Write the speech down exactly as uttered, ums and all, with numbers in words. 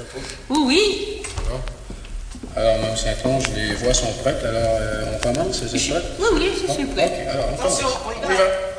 Oui, oui. Bon. Alors, Mme Saint-Onge, les voix sont prêtes, alors euh, on commence, c'est ça? Oui, oui, je suis prête. Ok, alors on Attention, commence. on y va.